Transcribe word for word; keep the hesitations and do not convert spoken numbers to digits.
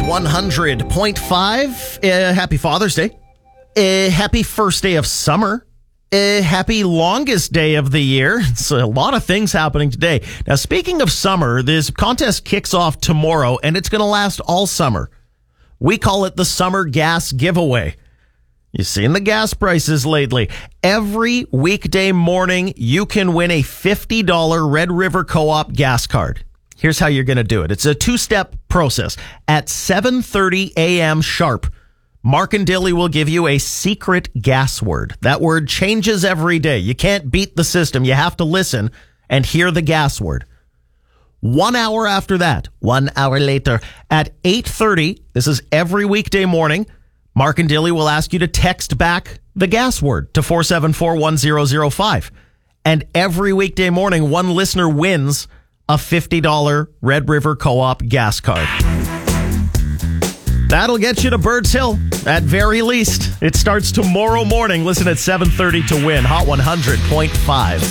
one hundred point five. Uh, happy Father's Day. Uh, happy first day of summer. Uh, happy longest day of the year. It's a lot of things happening today. Now, speaking of summer, this contest kicks off tomorrow, and it's going to last all summer. We call it the Summer Gas Giveaway. You've seen the gas prices lately. Every weekday morning, you can win a fifty dollars Red River Co-op gas card. Here's how you're going to do it. It's a two-step process. At seven thirty a.m. sharp, Mark and Dilly will give you a secret gas word. That word changes every day. You can't beat the system. You have to listen and hear the gas word. One hour after that, one hour later, at eight thirty, this is every weekday morning, Mark and Dilly will ask you to text back the gas word to four seven four one zero zero five. And every weekday morning, one listener wins a fifty dollars Red River Co-op gas card. That'll get you to Birds Hill, at very least. It starts tomorrow morning. Listen at seven thirty to win. Hot one hundred point five.